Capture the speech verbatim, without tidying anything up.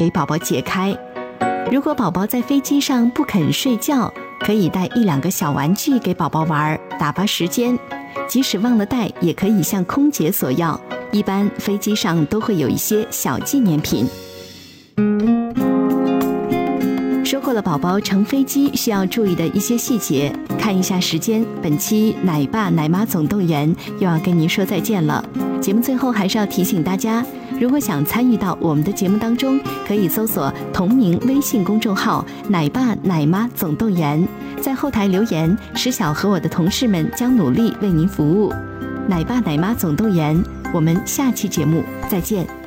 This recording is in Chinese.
给宝宝解开。如果宝宝在飞机上不肯睡觉，可以带一两个小玩具给宝宝玩，打发时间。即使忘了带，也可以向空姐索要，一般飞机上都会有一些小纪念品。说过了宝宝乘飞机需要注意的一些细节，看一下时间，本期奶爸奶妈总动员又要跟您说再见了。节目最后还是要提醒大家，如果想参与到我们的节目当中，可以搜索同名微信公众号奶爸奶妈总动员，在后台留言，石晓和我的同事们将努力为您服务。奶爸奶妈总动员，我们下期节目再见。